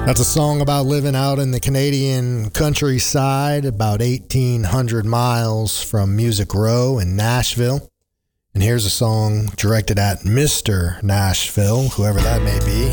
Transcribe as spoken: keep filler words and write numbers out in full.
That's a song about living out in the Canadian countryside, about eighteen hundred miles from Music Row in Nashville. And here's a song directed at Mister Nashville, whoever that may be.